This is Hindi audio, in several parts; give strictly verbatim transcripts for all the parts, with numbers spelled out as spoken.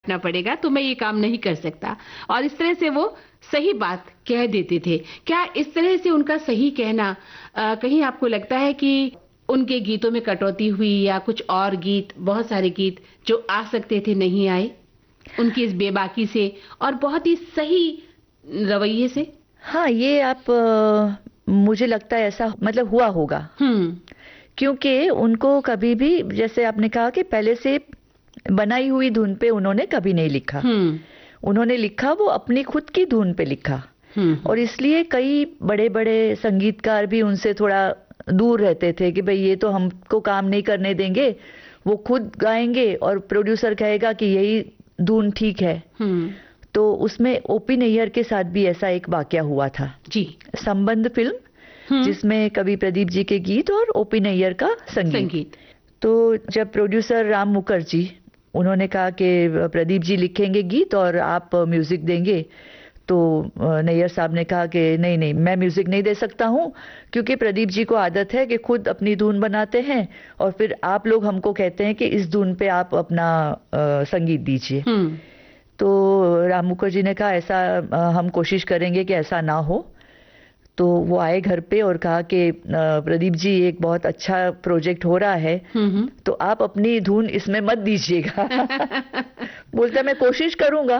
बैठना पड़ेगा, तो मैं ये काम नहीं कर सकता। और इस तरह से वो सही बात कह देते थे। क्या इस तरह से उनका सही कहना आ, कहीं आपको लगता है कि उनके गीतों में कटौती हुई, या कुछ और गीत, बहुत सारे गीत जो आ सकते थे नहीं आए उनकी इस बेबाकी से और बहुत ही सही रवैये से? हाँ, ये आप आ, मुझे लगता है ऐसा मतलब हुआ होगा। हम्म क्योंकि उनको कभी भी, जैसे आपने कहा कि पहले से बनाई हुई धुन पे उन्होंने कभी नहीं लिखा। हम्म उन्होंने लिखा वो अपनी खुद की धुन पे लिखा। हम्म और इसलिए कई बड़े बड़े संगीतकार भी उनसे थोड़ा दूर रहते थे कि भाई ये तो हमको काम नहीं करने देंगे, वो खुद गाएंगे और प्रोड्यूसर कहेगा कि यही धुन ठीक है। हम्म तो उसमें ओपी नैयर के साथ भी ऐसा एक वाकया हुआ था जी। संबंध फिल्म, हम्म जिसमें कवि प्रदीप जी के गीत और ओपी नैयर का संगीत। संगीत। तो जब प्रोड्यूसर राम मुखर्जी, उन्होंने कहा कि प्रदीप जी लिखेंगे गीत और आप म्यूजिक देंगे, तो नैयर साहब ने कहा कि नहीं नहीं, मैं म्यूजिक नहीं दे सकता हूं, क्योंकि प्रदीप जी को आदत है कि खुद अपनी धुन बनाते हैं और फिर आप लोग हमको कहते हैं कि इस धुन पे आप अपना आ, संगीत दीजिए। हम्म तो राम मुखर्जी ने कहा ऐसा आ, हम कोशिश करेंगे कि ऐसा ना हो। तो वो आए घर पे और कहा कि प्रदीप जी एक बहुत अच्छा प्रोजेक्ट हो रहा है, हम्म तो आप अपनी धुन इसमें मत दीजिएगा। बोलता मैं कोशिश करूंगा,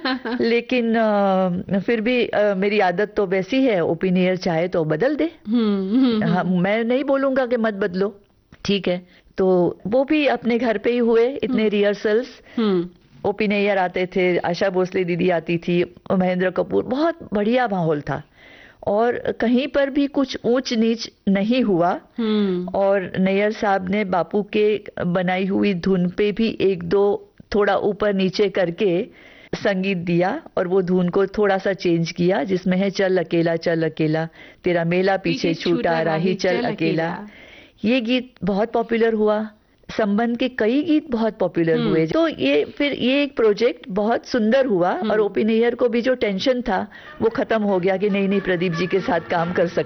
लेकिन आ, फिर भी आ, मेरी आदत तो वैसी है, ओपी नैयर चाहे तो बदल दे। हम्म हाँ, मैं नहीं बोलूंगा कि मत बदलो, ठीक है। तो वो भी अपने घर पे ही हुए, इतने रिहर्सल्स। हम्म ओपी नैयर आते थे, आशा भोसले दीदी आती थी, महेंद्र कपूर, बहुत बढ़िया माहौल था और कहीं पर भी कुछ ऊंच नीच नहीं हुआ। हम्म और नैयर साहब ने बापू के बनाई हुई धुन पे भी एक दो थोड़ा ऊपर नीचे करके संगीत दिया और वो धुन को थोड़ा सा चेंज किया, जिसमें है चल अकेला चल अकेला, तेरा मेला पीछे छूटा राही चल अकेला। ये गीत बहुत पॉपुलर हुआ। संबंध के कई गीत बहुत पॉपुलर हुए। तो ये फिर ये एक प्रोजेक्ट बहुत सुंदर हुआ और ओपी नैयर को भी जो टेंशन था वो खत्म हो गया कि नहीं नहीं, प्रदीप जी के साथ काम कर सकते